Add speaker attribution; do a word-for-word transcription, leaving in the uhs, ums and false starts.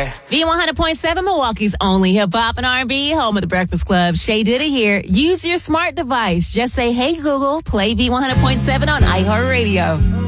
Speaker 1: Yeah.
Speaker 2: V one hundred point seven, Milwaukee's only hip-hop and R and B, home of the Breakfast Club. Shay Diddy here. Use your smart device. Just say, hey, Google, play V one hundred point seven on iHeartRadio.